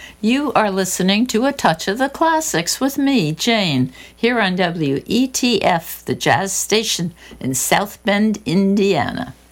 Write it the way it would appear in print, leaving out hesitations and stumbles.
You are listening to A Touch of the Classics with me, Jane, here on WETF, the jazz station in South Bend, Indiana.